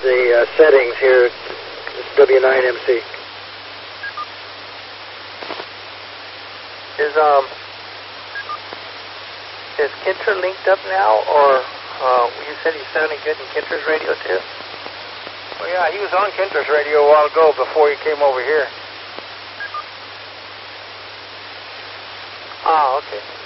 the settings here. It's W9MC. Is Kinter linked up now, or you said he's sounding good in Kinter's radio too? Well, yeah, he was on Kinter's radio a while ago before he came over here. Ah, okay.